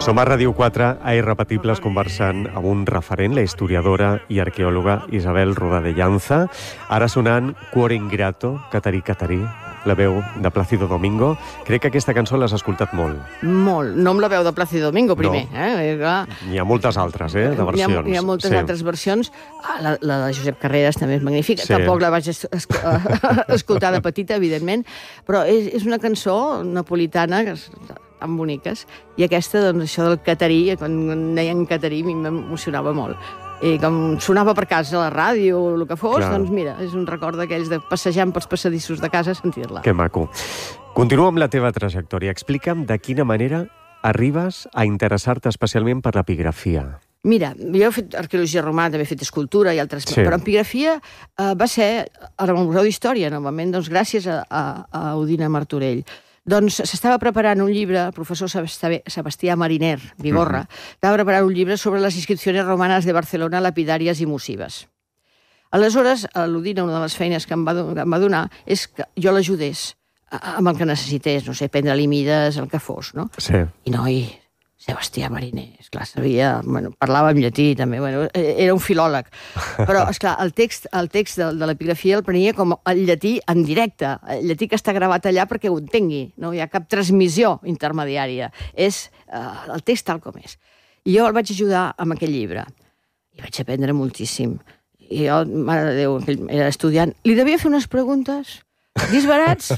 Som a Ràdio 4, a Irrepetibles, conversant amb un referent, la historiadora i arqueòloga Isabel Roda-de-Llanza. Ara sonant Cuore Ingrato, Catarí, Catarí, la veu de Plácido Domingo. Crec que aquesta cançó l'has escoltat molt. Molt. No amb la veu de Plácido Domingo, primer. No. N'hi ha moltes altres, de versions. Hi ha moltes altres versions. La de Josep Carreras també és magnífica. Sí. Tampoc la vaig escoltar de petita, evidentment, però és una cançó napolitana tan boniques. I aquesta, doncs, això del catarí, quan deien catarí, a mi m'emocionava molt. I com sonava per casa a la ràdio o el que fos, doncs mira, és un record d'aquells de passejant pels passadissos de casa a sentir-la. Que maco. Continua amb la teva trajectòria. Explica'm de quina manera arribes a interessar-te especialment per l'epigrafia. Mira, jo he fet arqueologia romana, també he fet escultura i altres... Sí. Però epigrafia va ser al Museu d'Història, novament, doncs gràcies a Udina Martorell. Doncs s'estava preparant un llibre, el professor Sebastià Mariner, Vigorra, estava preparant un llibre sobre les inscripcions romanes de Barcelona, lapidàries i mussives. Aleshores, l'Udina, una de les feines que em va donar és que jo l'ajudés amb el que necessités, no sé, prendre-li mides, el que fos, no? Sí. I noi, Sebastià Mariner, esclar, sabia, parlava en llatí també, era un filòleg. Però, esclar, el text de l'epigrafia el prenia com el llatí en directe, el llatí que està gravat allà perquè ho entengui, no hi ha cap transmissió intermediària, és el text tal com és. I jo el vaig ajudar amb aquell llibre, i vaig aprendre moltíssim. I jo, mare de Déu, era estudiant, li devia fer unes preguntes disbarats,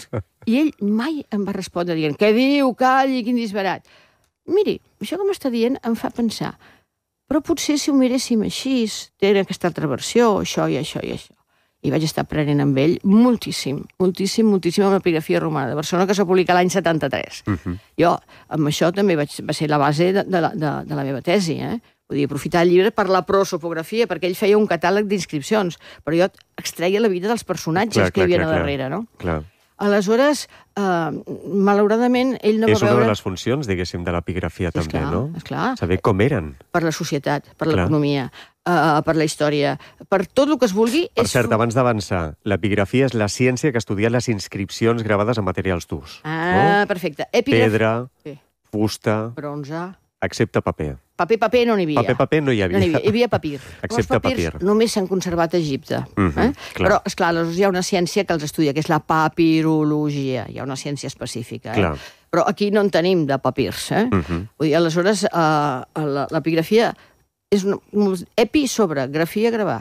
i ell mai em va respondre dient, què diu, calli, quin disbarat. Miri, això que m'està dient em fa pensar, però potser si ho miréssim així, té aquesta altra versió, això i això i això. I vaig estar aprenent amb ell moltíssim amb l'epigrafia romana de Barcelona, que s'ha publicat l'any 73. Jo, amb això també va ser la base de la meva tesi, Vull dir, aprofitar el llibre per la prosopografia, perquè ell feia un catàleg d'inscripcions, però jo extreia la vida dels personatges que hi havia a darrere, no? Clar. Aleshores, malauradament, ell no va veure... És una de les funcions, diguéssim, de l'epigrafia també, no? Esclar. Saber com eren. Per la societat, per l'economia, per la història, per tot el que es vulgui... Per cert, abans d'avançar, l'epigrafia és la ciència que estudia les inscripcions gravades en materials durs. Perfecte. Pedra, fusta... Bronze... Excepte paper. Paper no n'hi havia. Paper no hi havia. Hi havia papir. Excepte papir. Només s'han conservat a Egipte. Però, esclar, hi ha una ciència que els estudia, que és la papirologia. Hi ha una ciència específica. Però aquí no en tenim de papirs. Vull dir, aleshores, l'epigrafia és epi sobre grafia gravar.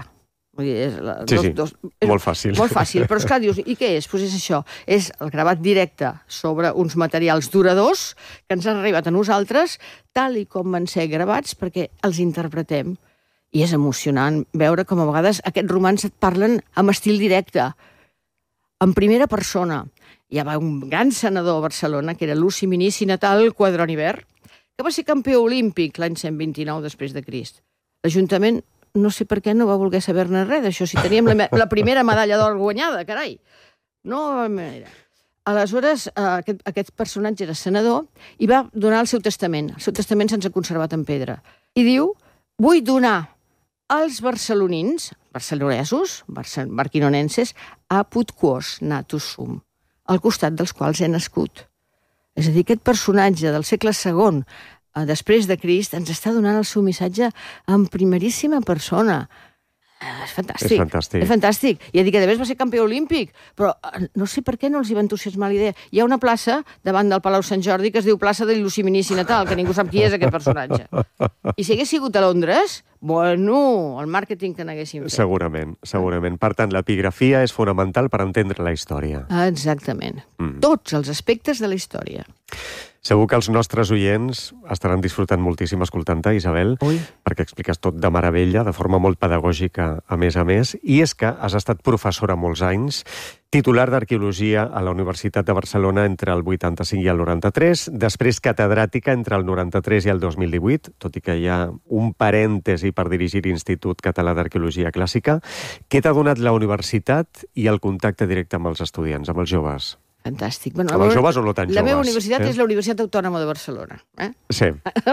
Molt fàcil. Molt fàcil, però esclar, dius, i què és? Doncs és això, és el gravat directe sobre uns materials duradors que ens han arribat a nosaltres, tal i com van ser gravats, perquè els interpretem. I és emocionant veure com a vegades aquests romans et parlen amb estil directe, en primera persona. Hi havia un gran senador a Barcelona, que era Luci Minici Natal Quadronibert, que va ser campió olímpic l'any 129 després de Crist. L'Ajuntament no sé per què no va voler saber-ne res d'això, si teníem la primera medalla d'or guanyada, carai. No va manera. Aleshores, aquest personatge era senador i va donar el seu testament. El seu testament se'ns ha conservat en pedra. I diu, vull donar als barcelonins, barcelonesos, barquinonenses, apud quos natus sum, al costat dels quals he nascut. És a dir, aquest personatge del segle II, després de Crist, ens està donant el seu missatge en primeríssima persona. És fantàstic. És fantàstic. I ha dit que a més va ser campió olímpic, però no sé per què no els hi va entusiasmar la idea. Hi ha una plaça davant del Palau Sant Jordi que es diu plaça del Luci Minici Natal, que ningú sap qui és aquest personatge. I si hagués sigut a Londres, el màrqueting que n'haguéssim fet. Segurament. Per tant, l'epigrafia és fonamental per entendre la història. Exactament. Tots els aspectes de la història. Segur que els nostres oients estaran disfrutant moltíssim escoltant-te, Isabel, perquè expliques tot de meravella, de forma molt pedagògica, a més. I és que has estat professora molts anys, titular d'Arqueologia a la Universitat de Barcelona entre el 85 i el 93, després catedràtica entre el 93 i el 2018, tot i que hi ha un parèntesi per dirigir l'Institut Català d'Arqueologia Clàssica. Què t'ha donat la universitat i el contacte directe amb els estudiants, amb els joves? Fantàstic. Amb els joves o no tan joves? La meva universitat és la Universitat Autònoma de Barcelona. Sí.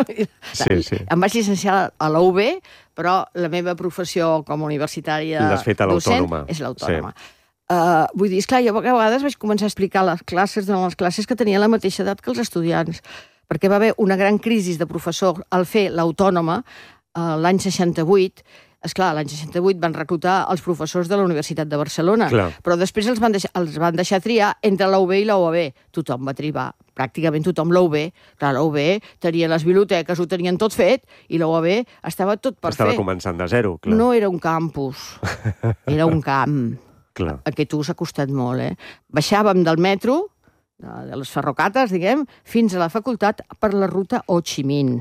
Em vaig llicenciar a la UB, però la meva professió com a universitària docent és l'Autònoma. Vull dir, esclar, jo a vegades vaig començar a explicar les classes que tenia la mateixa edat que els estudiants. perquè va haver una gran crisi de professor al fer l'autònoma l'any 68. Esclar, l'any 68 van reclutar els professors de la Universitat de Barcelona, però després els van deixar triar entre la UB i la UAB. Tothom va triar, pràcticament tothom la UB. Clar, la UB tenia les biblioteques, ho tenien tot fet, i la UAB estava tot per fer. Estava començant de zero, clar. No era un campus, era un camp. Clar. Aquest ús ha costat molt, Baixàvem del metro, de les ferrocates, diguem, fins a la facultat per la ruta Ho Chi Minh.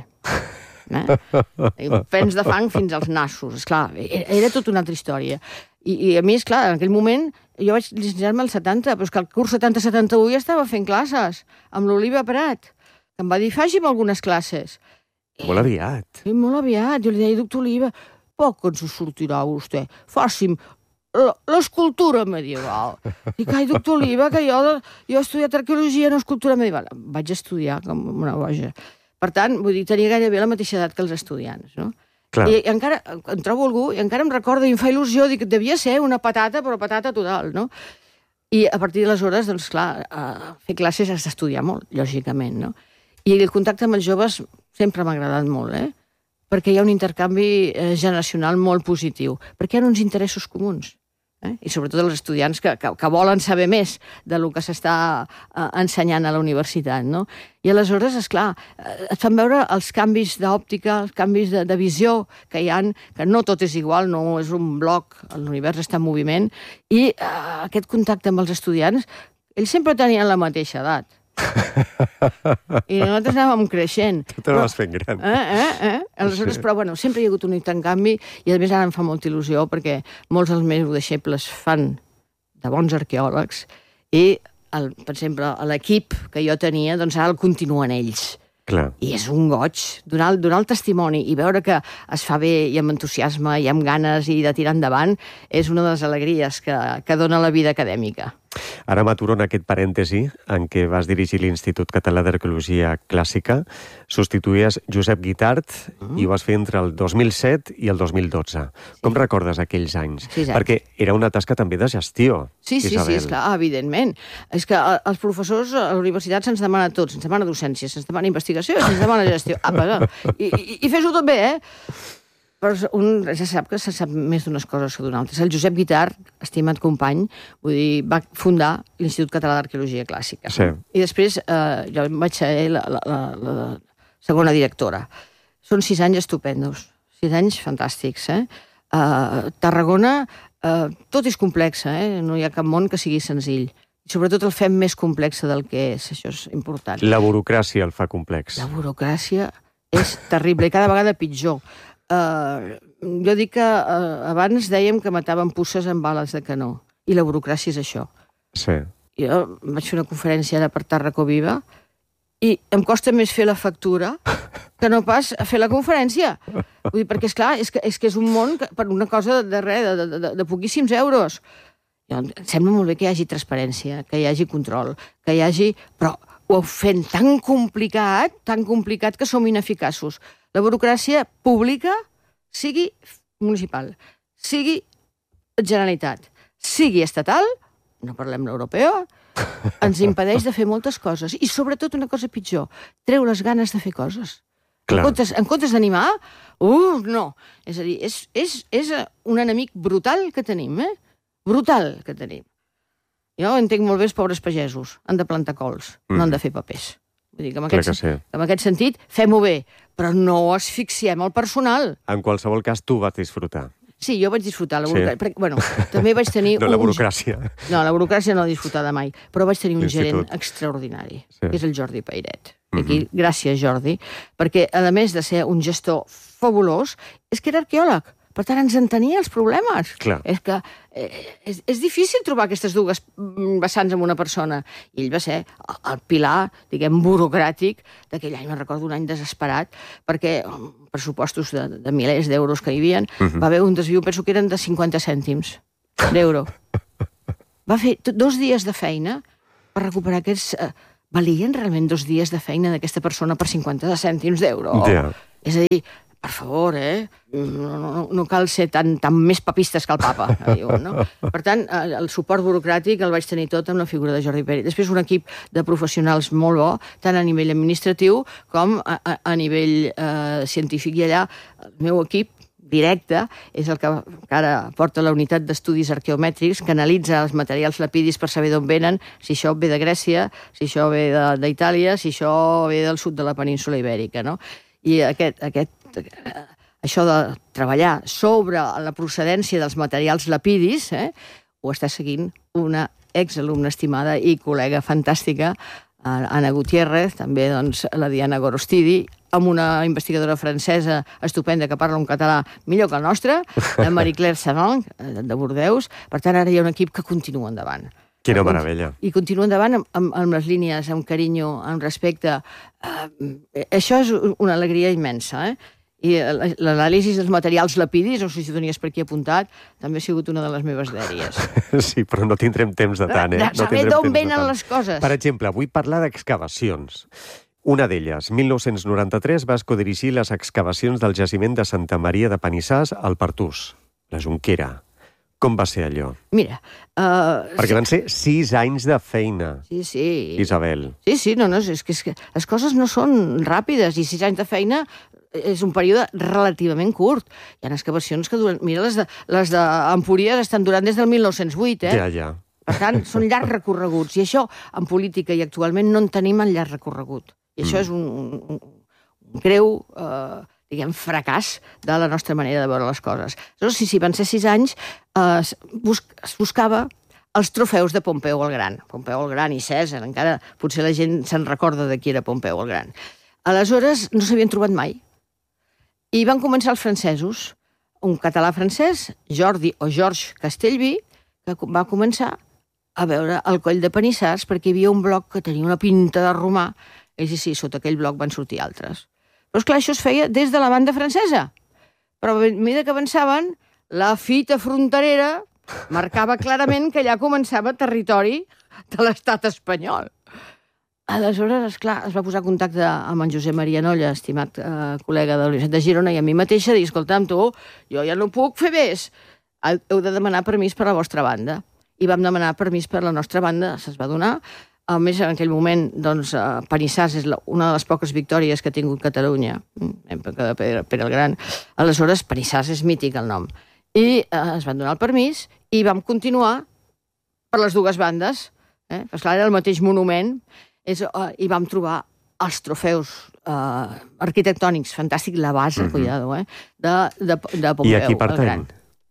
Pens de fang fins als nassos. Esclar, era tota una altra història. I a mi, esclar, en aquell moment, jo vaig llicenciar-me al 70, però és que el curs 70-71 ja estava fent classes, amb l'Oliva Prat, que em va dir, faci'm algunes classes. Molt aviat. Molt aviat. Jo li deia, doctor Oliva, poc ens sortirà vostè. Faci'm l'escultura medieval. Dic, ai, doctor Oliva, que jo he estudiat arqueologia, no escultura medieval. Vaig estudiar com una boja. Per tant, vull dir, tenia gairebé la mateixa edat que els estudiants, no? Clar. I encara em trobo algú, i encara em recordo, i em fa il·lusió, dic, devia ser una patata, però patata total, no? I a partir d'aleshores, doncs, clar, fer classes has d'estudiar molt, lògicament, no? I el contacte amb els joves sempre m'ha agradat molt, perquè hi ha un intercanvi generacional molt positiu, perquè hi ha uns interessos comuns. I sobretot els estudiants que volen saber més del que s'està ensenyant a la universitat, no? I aleshores, esclar, et fan veure els canvis d'òptica, els canvis de visió que hi ha, que no tot és igual, no és un bloc, l'univers està en moviment, i aquest contacte amb els estudiants, ells sempre tenien la mateixa edat. I nosaltres anàvem creixent. Tu te vas fent gran. Aleshores, però bueno, sempre hi ha hagut un intercanvi i a més ara em fa molta il·lusió perquè molts dels meus deixebles fan de bons arqueòlegs i, per exemple, l'equip que jo tenia, doncs ara el continuen ells. Clar. I és un goig donar el testimoni i veure que es fa bé i amb entusiasme i amb ganes i de tirar endavant és una de les alegries que dona la vida acadèmica. Ara m'aturo en aquest parèntesi en què vas dirigir l'Institut Català d'Arqueologia Clàssica, substituïes Josep Guitart i ho vas fer entre el 2007 i el 2012. Com recordes aquells anys? Sí, perquè era una tasca també de gestió. Sí, esclar, evidentment. És que els professors a la universitat se'ns demana tot, se'ns demana docència, se'ns demana investigació, se'ns demana gestió. I fes-ho tot bé, Però un ja sap que se sap més d'unes coses que d'unes altres. El Josep Guitart, estimat company, vull dir, va fundar l'Institut Català d'Arqueologia Clàssica. Sí. I després jo vaig ser la segona directora. Són 6 anys estupendos, 6 anys fantàstics. Tarragona, tot és complex, no hi ha cap món que sigui senzill. I sobretot el fem més complex del que és, això és important. La burocràcia el fa complex. La burocràcia és terrible i cada vegada pitjor. Jo dic que abans dèiem que mataven puces amb bales de canó i la burocràcia és això. Sí. Jo vaig fer una conferència ara per Tarraco Viva i em costa més fer la factura que no pas fer la conferència. Vull dir, perquè esclar, és que és un món per una cosa de poquíssims euros. Em sembla molt bé que hi hagi transparència, que hi hagi control, que hi hagi... Però ho fem tan complicat que som ineficaços. La burocràcia pública, sigui municipal, sigui Generalitat, sigui estatal, no parlem l'europea, ens impedeix de fer moltes coses. I sobretot una cosa pitjor, treu les ganes de fer coses. Clar. En comptes d'animar, no. És a dir, és un enemic brutal que tenim, Brutal que tenim. Jo entenc molt bé els pobres pagesos. Han de plantar cols, no han de fer papers. Vull dir que en aquest sentit fem-ho bé, però no asfixiem el personal. En qualsevol cas, tu vas disfrutar. Sí, jo vaig disfrutar la burocràcia. Perquè, bueno, també vaig tenir... No, la burocràcia. No, la burocràcia no l'he disfrutada mai, però vaig tenir un gerent extraordinari, que és el Jordi Pairet. Aquí, gràcies, Jordi, perquè, a més de ser un gestor fabulós, és que era arqueòleg. Per tant, ens entenia els problemes. Clar. És que és difícil trobar aquestes dues vessants en una persona. I ell va ser el pilar, diguem, burocràtic d'aquell any. Me'n recordo un any desesperat, perquè pressupostos de milers d'euros que hi havia, va haver un desviu, penso que eren de 50 cèntims d'euro. Va fer 2 dies de feina per recuperar aquests... Valien realment 2 dies de feina d'aquesta persona per 50 cèntims d'euro? Yeah. És a dir, per favor, no cal ser tan més papistes que el papa, diuen, no? Per tant, el suport burocràtic el vaig tenir tot amb la figura de Jordi Pérez. Després un equip de professionals molt bo, tant a nivell administratiu com a nivell científic. I allà el meu equip directe és el que ara porta la unitat d'estudis arqueomètrics, que analitza els materials lapidis per saber d'on venen, si això ve de Grècia, si això ve d'Itàlia, si això ve del sud de la península Ibèrica, no? I això de treballar sobre la procedència dels materials lapidis ho està seguint una exalumna estimada i col·lega fantàstica, Anna Gutiérrez, també doncs, la Diana Gorostidi, amb una investigadora francesa estupenda que parla un català millor que el nostre, la Marie-Claire Savant, de Bordeus. Per tant, ara hi ha un equip que continua endavant. Quina meravella. I continua endavant amb les línies, amb carinyo, amb respecte. Això és una alegria immensa, I l'anàlisi dels materials lapidis, no sé si ho tenies per aquí apuntat, també ha sigut una de les meves dèries. Sí, però no tindrem temps de tant, De saber d'on venen les coses. Per exemple, vull parlar d'excavacions. Una d'elles, 1993, va escodirigir les excavacions del jaciment de Santa Maria de Panissars al Pertús, la Jonquera. Com va ser allò? Mira... Perquè van ser 6 anys de feina, sí. Isabel. Sí, no, és que les coses no són ràpides, i 6 anys de feina és un període relativament curt. Hi ha excavacions que duren... Mira, les d'Empúries estan durant des del 1908, Ja. Per tant, són llargs recorreguts, i això, en política i actualment, no en tenim el llarg recorregut. I això és un greu, fracàs de la nostra manera de veure les coses. Llavors, si van ser 6 anys, es buscava els trofeus de Pompeu el Gran. Pompeu el Gran i Cèsar, encara potser la gent se'n recorda de qui era Pompeu el Gran. Aleshores, no s'havien trobat mai. I van començar els francesos, un català francès, Georges Castellví, que va començar a veure el coll de Panissars perquè hi havia un bloc que tenia una pinta de romà, i sí, sota aquell bloc van sortir altres. Però, esclar, això es feia des de la banda francesa. Però a mesura que avançaven, la fita fronterera marcava clarament que allà començava territori de l'estat espanyol. Aleshores, esclar, es va posar en contacte amb en Josep Maria Nolla, estimat col·lega de la Universitat de Girona, i a mi mateixa, dir, escolta'm, tu, jo ja no puc fer més. Heu de demanar permís per la vostra banda. I vam demanar permís per la nostra banda, se'ns va donar. A més, en aquell moment, doncs, Panissars és una de les poques victòries que ha tingut Catalunya, època de Pere el Gran. Aleshores, Panissars és mític, el nom. I es van donar el permís i vam continuar per les dues bandes. Esclar, era el mateix monument, i vam trobar els trofeus arquitectònics, fantàstic, la base, cuidado, de Pompeu. I aquí pertany?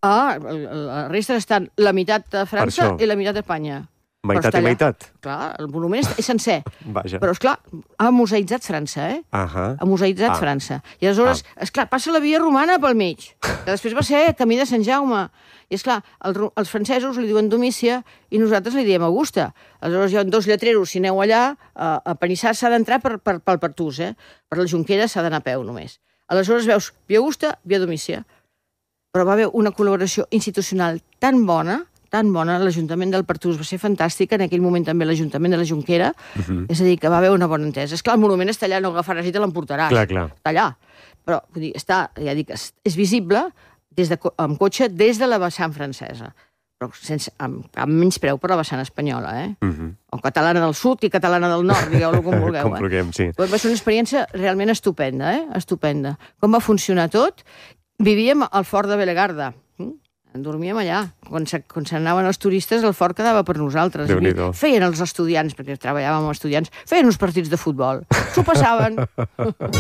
La resta estan la meitat de França i la meitat d'Espanya. Meitat i meitat? Clar, el monument és sencer. Vaja. Però, esclar, ha museïtzat França, Ha museïtzat França. I aleshores, esclar, passa la via romana pel mig, que després va ser camí de Sant Jaume. I, esclar, els francesos li diuen Domícia i nosaltres li diem Augusta. Aleshores hi ha 2 lletreros, si aneu allà, a Panissars s'ha d'entrar pel Pertús, Per la Jonquera s'ha d'anar a peu només. Aleshores veus via Augusta, via Domícia. Però va haver una col·laboració institucional tan bona, l'Ajuntament del Pertús va ser fantàstic, en aquell moment també l'Ajuntament de la Jonquera, és a dir, que va haver una bona entesa. Esclar, el monument està allà, no agafaràs i te l'emportaràs. Clar. Està allà. Però, vull dir, ja dic, és visible amb cotxe des de la vessant francesa, però amb menyspreu per la vessant espanyola, o catalana del sud i catalana del nord, digueu-lo com vulgueu. Com vulguem, sí. Va ser una experiència realment estupenda, estupenda. Com va funcionar tot? Vivíem al fort de Belegarda. Dormíem allà. Quan se n'anaven els turistes, el fort quedava per nosaltres. Feien els estudiants, perquè treballàvem amb estudiants, feien uns partits de futbol. S'ho passaven.